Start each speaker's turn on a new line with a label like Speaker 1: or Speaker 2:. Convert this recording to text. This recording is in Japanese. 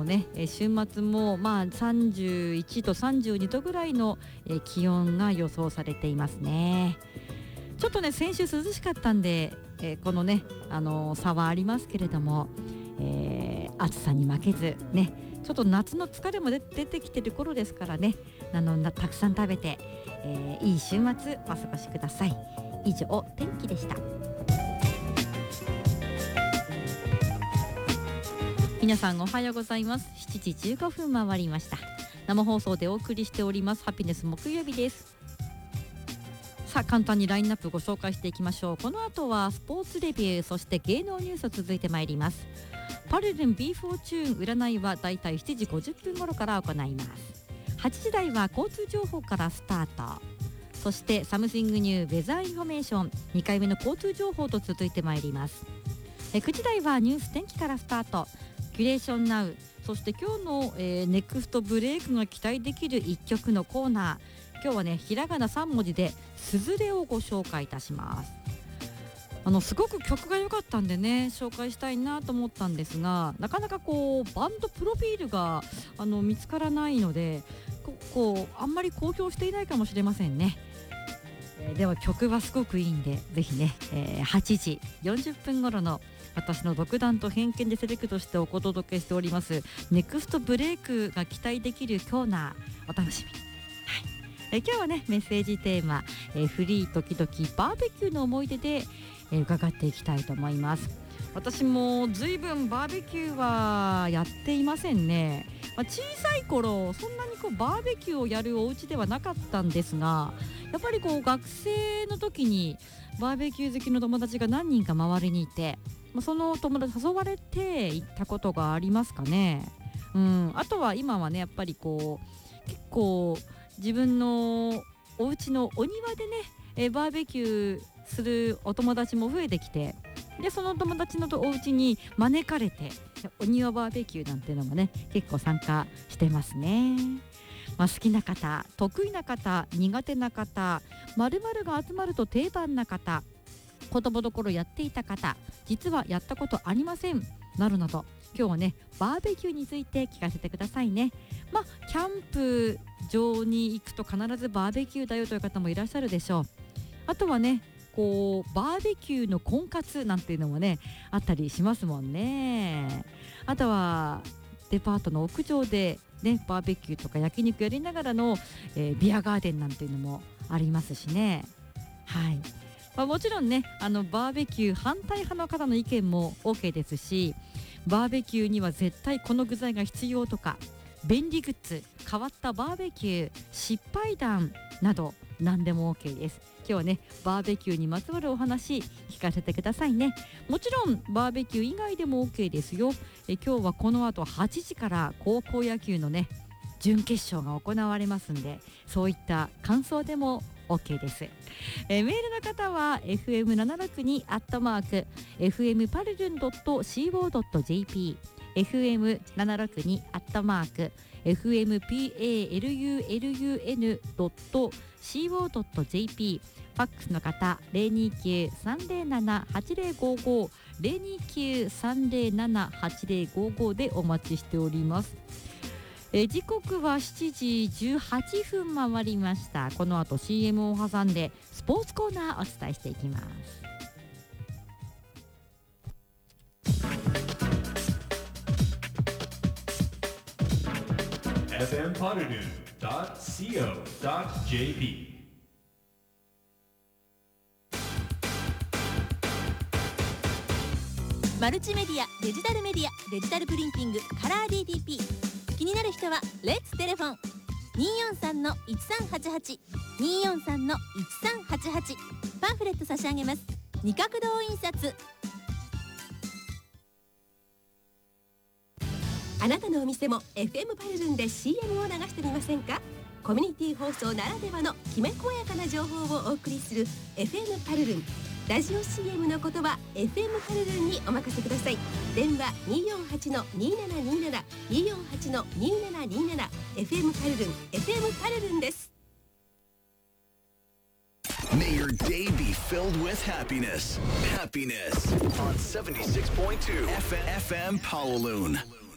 Speaker 1: ね、週末も31度32度ぐらいの、気温が予想されていますね。ちょっとね先週涼しかったんで、このね、差はありますけれども、暑さに負けずね、ちょっと夏の疲れも出てきてる頃ですからね、たくさん食べて、いい週末お過ごしください。以上天気でした。皆さんおはようございます。7時15分回りました。生放送でお送りしておりますハピネス木曜日です。さあ簡単にラインナップご紹介していきましょう。この後はスポーツレビュー、そして芸能ニュース続いてまいります。パルルン B フォーチューン占いはだいたい7時50分頃から行います。8時台は交通情報からスタート。そしてサムシングニューウェザーインフォメーション2回目の交通情報と続いてまいります。9時台はニュース天気からスタート。キュレーションナウ、そして今日の、ネクストブレイクが期待できる1曲のコーナー、今日はねひらがな3文字ですずれをご紹介いたします。すごく曲が良かったんでね紹介したいなと思ったんですが、なかなかこうバンドプロフィールが見つからないのであんまり公表していないかもしれませんね。では曲はすごくいいんでぜひね、8時40分頃の私の独断と偏見でセレクトしてお届けしておりますネクストブレイクが期待できるコーナー、お楽しみに。今日はねメッセージテーマ、フリー時々バーベキューの思い出で、伺っていきたいと思います。私もずいぶんバーベキューはやっていませんね。小さい頃そんなにバーベキューをやるお家ではなかったんですが、やっぱり学生の時にバーベキュー好きの友達が何人か周りにいて、その友達誘われて行ったことがありますかね。あとは今はねやっぱり結構自分のお家のお庭でね、バーベキューするお友達も増えてきて、でその友達のお家に招かれてお庭バーベキューなんていうのもね結構参加してますね。好きな方、得意な方、苦手な方、〇〇が集まると定番な方、子供の頃やっていた方、実はやったことありませんなるなど、今日はねバーベキューについて聞かせてくださいね。キャンプ場に行くと必ずバーベキューだよという方もいらっしゃるでしょう。あとはねバーベキューの婚活なんていうのもねあったりしますもんね。あとはデパートの屋上でねバーベキューとか焼肉やりながらの、ビアガーデンなんていうのもありますしね。はい、もちろんねバーベキュー反対派の方の意見も OK ですし、バーベキューには絶対この具材が必要とか、便利グッズ、変わったバーベキュー、失敗談など何でも OK です。今日はねバーベキューにまつわるお話聞かせてくださいね。もちろんバーベキュー以外でも OK ですよ。今日はこの後8時から高校野球のね準決勝が行われますんで、そういった感想でも OK です。メールの方は fm762@fm パルルン .co.jp fm762@fmpalulun.co.jp、 ファックスの方 029-307-8055 029-307-8055 でお待ちしております。時刻は7時18分回りました。この後 CM を挟んでスポーツコーナーお伝えしていきます。
Speaker 2: fmpalulun.co.jp
Speaker 3: マルチメディア、デジタルメディア、デジタルプリンティング、カラー DTP。 気になる人はレッツテレフォン 243-1388 243-1388。 パンフレット差し上げます。二角堂印刷。あなたのお店も FM パルルンで CM を流してみませんか？コミュニティ放送ならではのきめ細やかな情報をお送りする FM パルルン。ラジオ CM のことは FM パルルンにお任せください。電話 248-2727 248-2727 FM パルルン FM パルルンです。
Speaker 4: May your day be filled with happiness. Happiness on 76.2 FM Palaloon.